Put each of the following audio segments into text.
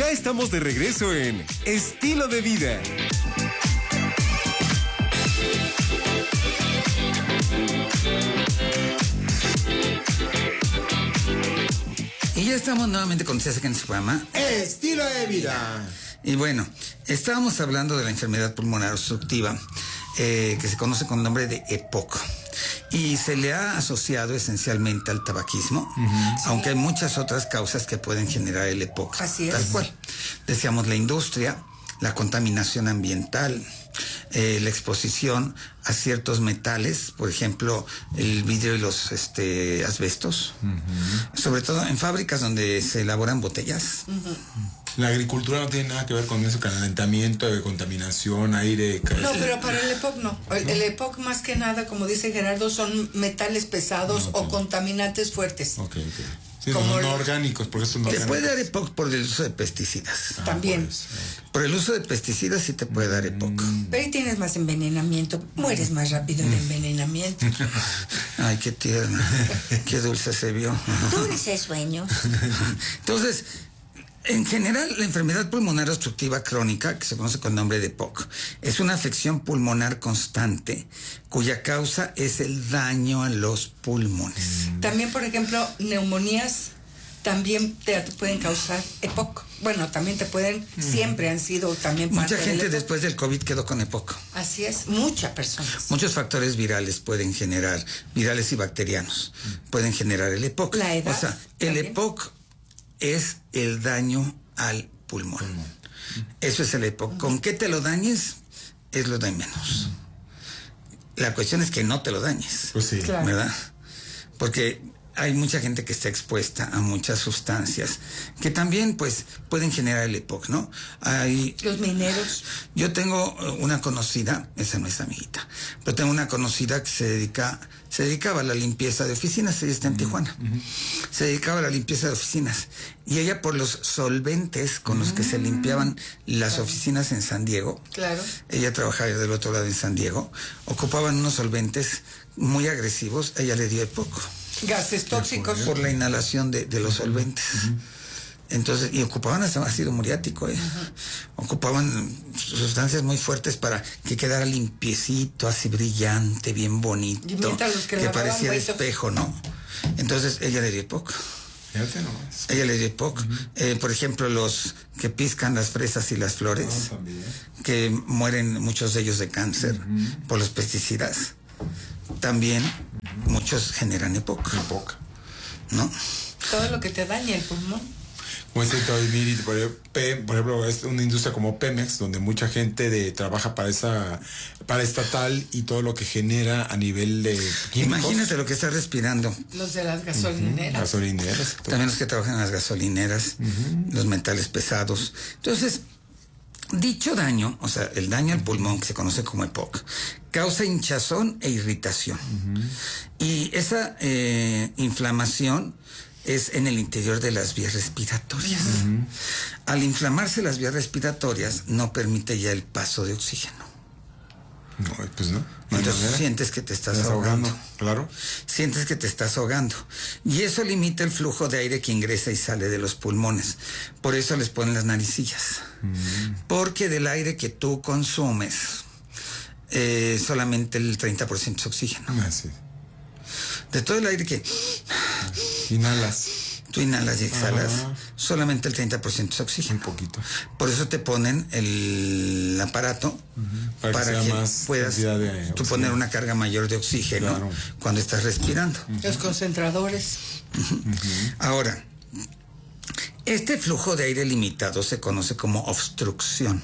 Ya estamos de regreso en Estilo de Vida. Y ya estamos nuevamente con ustedes aquí en su programa Estilo de Vida. Y bueno, estábamos hablando de la enfermedad pulmonar obstructiva, que se conoce con el nombre de EPOC. Y se le ha asociado esencialmente al tabaquismo, aunque hay muchas otras causas que pueden generar el EPOC. Así es. Tal cual. Decíamos la industria, la contaminación ambiental, la exposición a ciertos metales, por ejemplo, el vidrio y los asbestos, sobre todo en fábricas donde se elaboran botellas. La agricultura no tiene nada que ver con eso, calentamiento, contaminación, aire. No, pero para el EPOC no. El EPOC más que nada, como dice Gerardo, son metales pesados o contaminantes fuertes. Ok. Sí, Como no orgánicos, porque eso no Te orgánicos. puede dar EPOC por el uso de pesticidas. También. Por el uso de pesticidas sí te puede dar EPOC. Pero ahí tienes más envenenamiento. Mueres más rápido en envenenamiento. Ay, qué tierna. Qué dulce se vio. Dulces sueños. Entonces, en general, la enfermedad pulmonar obstructiva crónica, que se conoce con el nombre de EPOC, es una afección pulmonar constante cuya causa es el daño a los pulmones. También, por ejemplo, neumonías también te pueden causar EPOC. Bueno, también te pueden, siempre han sido también parte Mucha gente del EPOC. después del COVID quedó con EPOC. Así es, muchas personas. Muchos factores virales pueden generar, virales y bacterianos, pueden generar el EPOC. La edad, o sea, el también. EPOC es el daño al pulmón. Eso es el EPOC. Con qué te lo dañes es lo de menos. La cuestión es que no te lo dañes. Pues sí. Claro. ¿Verdad? Porque hay mucha gente que está expuesta a muchas sustancias que también pues pueden generar el EPOC, ¿no? Hay Los mineros. Yo tengo una conocida, esa no es amiguita, pero tengo una conocida que se dedicaba a la limpieza de oficinas, ella está en Tijuana. Se dedicaba a la limpieza de oficinas. Y ella, por los solventes con los que se limpiaban las oficinas en San Diego, Claro. ella trabajaba del otro lado en San Diego, ocupaban unos solventes muy agresivos, ella le dio EPOC Gases tóxicos. por la inhalación de los solventes. Entonces, y ocupaban hasta ácido muriático, ocupaban sustancias muy fuertes para que quedara limpiecito, así brillante, bien bonito, Y mientras los que lavaban pareciera huesos. espejo, ¿no? Entonces, ella le dio EPOC. Fíjate nomás. Ella le dio EPOC. Por ejemplo, los que piscan las fresas y las flores, También. que mueren muchos de ellos de cáncer por los pesticidas, también muchos generan EPOC, ¿no? Todo lo que te daña el pulmón. Como dice Toy, por ejemplo, es una industria como Pemex, donde mucha gente trabaja para estatal y todo lo que genera a nivel de químicos. Imagínate lo que estás respirando. Los de las gasolineras. Gasolineras. todo. También los que trabajan en las gasolineras, los metales pesados. Entonces, dicho daño, o sea, el daño al pulmón, que se conoce como EPOC, causa hinchazón e irritación. Y esa inflamación es en el interior de las vías respiratorias. Al inflamarse las vías respiratorias, no permite ya el paso de oxígeno. No, pues no. No hay Entonces manera. sientes que te estás Estás ahogando. Claro. Sientes que te estás ahogando. Y eso limita el flujo de aire que ingresa y sale de los pulmones. Por eso les ponen las naricillas. Porque del aire que tú consumes, solamente el 30% es oxígeno. Así. De todo el aire que Inhalas tú inhalas y exhalas, solamente el 30% es oxígeno. un poquito. Por eso te ponen el aparato Para que sea más puedas cantidad de tú oxígeno. poner una carga mayor de oxígeno Claro. cuando estás respirando. Los concentradores. Ahora, este flujo de aire limitado se conoce como obstrucción.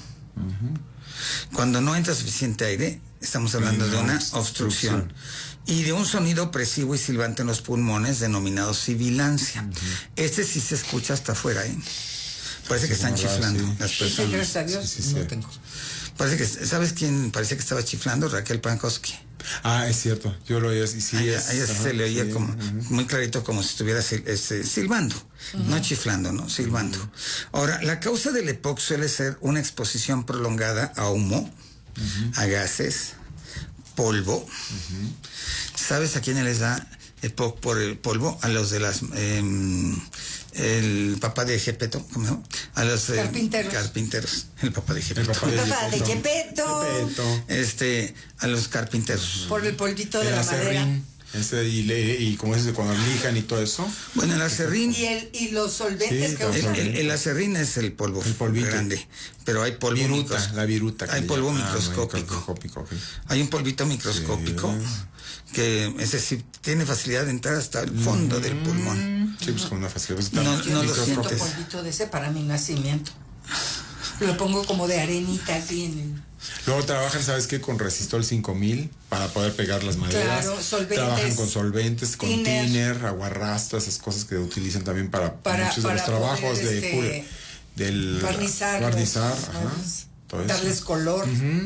Cuando no entra suficiente aire, estamos hablando de una obstrucción. Y de un sonido opresivo y silbante en los pulmones denominado sibilancia. Este sí se escucha hasta afuera, ¿eh? Parece que están ¿verdad? chiflando Sí. las Sí, personas. gracias a Dios. Sí, sí, no sí. tengo. Parece que, ¿sabes quién parecía que estaba chiflando? Raquel Pankowski. Ah, es cierto. Yo lo oía y sí. A ella sí ajá, se le oía sí, como muy clarito, como si estuviera silbando, no chiflando, no, silbando. Ahora, la causa del EPOC suele ser una exposición prolongada a humo, a gases, polvo. ¿Sabes a quiénes les da EPOC por el polvo? A los de las el papá de Gepetto, ¿cómo se llama? A los carpinteros. El papá de Gepetto. Papá de Gepetto. A los carpinteros. Por el polvito de la madera. Y como es cuando lijan y todo eso. Bueno, el acerrín. Y los solventes que usan. El acerrín es el polvo grande, pero hay polvo microscópico. La viruta. Hay polvo microscópico. Okay. Hay un polvito microscópico que ese sí tiene facilidad de entrar hasta el fondo del pulmón. Sí, pues con una facilidad. No lo sientes. Polvito de ese para mi nacimiento. Lo pongo como de arenita así en el... Luego trabajan, ¿sabes qué? Con Resistol 5000 para poder pegar las maderas. Claro, solventes. Trabajan con solventes, con thinner, aguarrastra, esas cosas que utilizan también para muchos de los trabajos poder, del barnizar, darles color.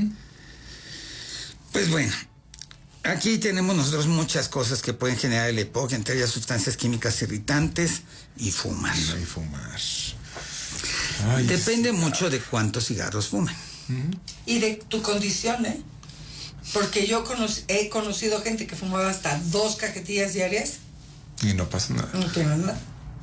Pues bueno, aquí tenemos nosotros muchas cosas que pueden generar el EPOC, entre ellas sustancias químicas irritantes y fumar. Depende mucho de cuántos cigarros fumen. Y de tu condición, ¿eh? Porque yo he conocido gente que fumaba hasta 2 cajetillas diarias. Y no pasa nada. No tiene nada.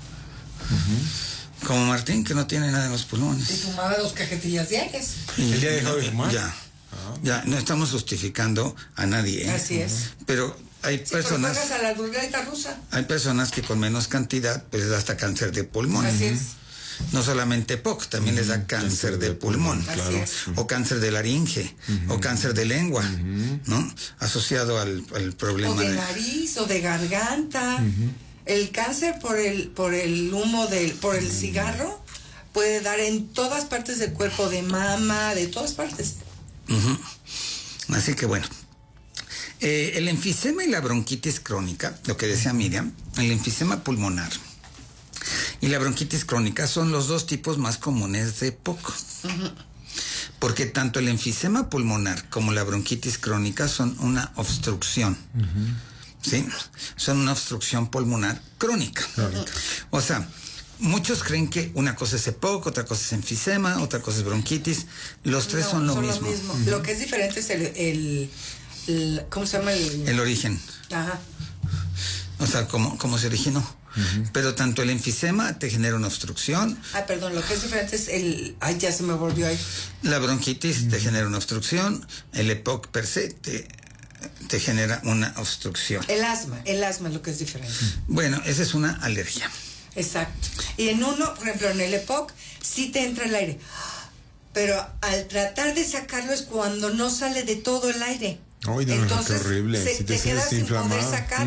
Como Martín, que no tiene nada en los pulmones. Y fumaba 2 cajetillas diarias. ¿El día dejó de fumar? Ya, no estamos justificando a nadie, ¿eh? Así es. Pero hay personas... Pero a la ruleta rusa. Hay personas que con menos cantidad pues les da hasta cáncer de pulmón. Así es. No solamente POC, también les da cáncer de pulmón, claro. O cáncer de laringe, o cáncer de lengua, ¿no? Asociado al problema o de nariz, o de garganta. El cáncer por el humo por el cigarro puede dar en todas partes del cuerpo, de mama, de todas partes. Así que bueno. El enfisema y la bronquitis crónica, lo que decía Miriam, el enfisema pulmonar y la bronquitis crónica son los 2 tipos más comunes de POC. Porque tanto el enfisema pulmonar como la bronquitis crónica son una obstrucción. ¿Sí? Son una obstrucción pulmonar crónica. O sea, muchos creen que una cosa es EPOC, otra cosa es enfisema, otra cosa es bronquitis. Los tres son lo mismo. Lo que es diferente es el ¿cómo se llama? El origen. Ajá. O sea, cómo se originó. Pero tanto el enfisema te genera una obstrucción. Perdón, lo que es diferente es ya se me volvió ahí. La bronquitis te genera una obstrucción. El EPOC per se te genera una obstrucción. El asma es lo que es diferente. Bueno, esa es una alergia. Exacto. Y en uno, por ejemplo, en el EPOC, sí te entra el aire. Pero al tratar de sacarlo es cuando no sale de todo el aire. Ay, no, entonces qué horrible. te quedas sin poder sacar.